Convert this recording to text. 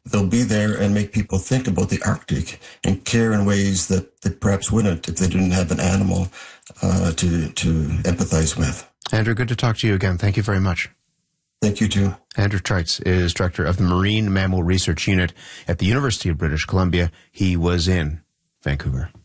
they'll be there and make people think about the Arctic and care in ways that they perhaps wouldn't if they didn't have an animal to empathize with. Andrew, good to talk to you again. Thank you very much. Thank you, too. Andrew Treitz is director of the Marine Mammal Research Unit at the University of British Columbia. He was in Vancouver.